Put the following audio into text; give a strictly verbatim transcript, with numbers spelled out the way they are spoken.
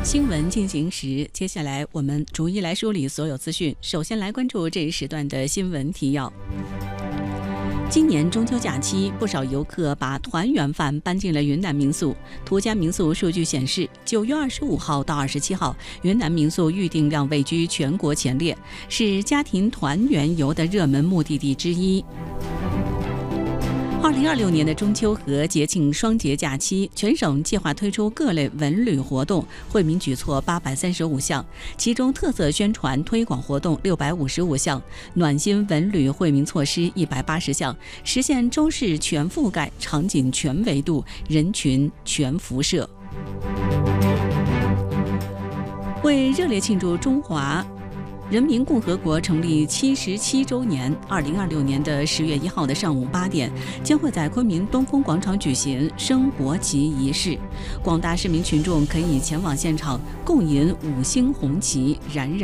新闻进行时，接下来我们逐一来梳理所有资讯。首先来关注这一时段的新闻提要。今年中秋假期，不少游客把团圆饭搬进了云南民宿。途家民宿数据显示，九月二十五号到二十七号，云南民宿预订量位居全国前列，是家庭团圆游的热门目的地之一。二零二六年的中秋和节庆双节假期，全省计划推出各类文旅活动，惠民举措八百三十五项，其中特色宣传推广活动六百五十五项，暖心文旅惠民措施一百八十项，实现周市全覆盖、场景全维度、人群全辐射。为热烈庆祝中华人民共和国成立七十七周年，二零二六年的十月一号的上午八点，将会在昆明东风广场举行升国旗仪式。广大市民群众可以前往现场共饮五星红旗，冉冉